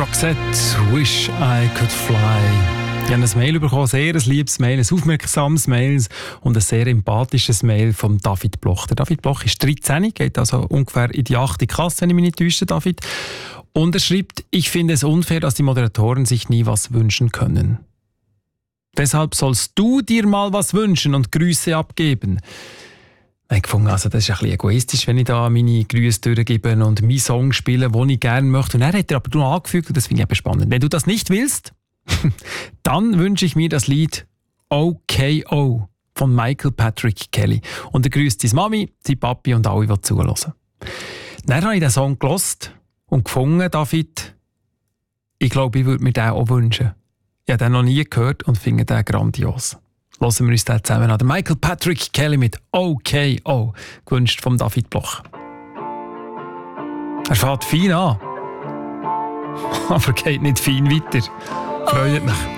Roxette, Wish I Could Fly. Ich habe ein Mail bekommen, sehr ein liebes Mail, ein aufmerksames Mail und ein sehr empathisches Mail von David Bloch. Der David Bloch ist 13, geht also ungefähr in die 8. Klasse, wenn ich mich nicht täusche, David. Und er schreibt, ich finde es unfair, dass die Moderatoren sich nie was wünschen können. Deshalb sollst du dir mal was wünschen und Grüße abgeben. Ich habe gefunden, also das ist ein bisschen egoistisch, wenn ich da meine Grüße durchgebe und meinen Song spiele, den ich gerne möchte. Und er hat er aber nur angefügt, und das finde ich eben spannend. Wenn du das nicht willst, dann wünsche ich mir das Lied OKO von Michael Patrick Kelly. Und er grüßt seine Mami, seine Papi und alle, die zuhören. Dann habe ich den Song gehört und gefunden, David, ich glaube, ich würde mir den auch wünschen. Ich habe den noch nie gehört und finde den grandios. Hören wir uns den zusammen an. Michael Patrick Kelly mit OKO, gewünscht von David Bloch. Er fährt fein an, aber geht nicht fein weiter. Freut mich.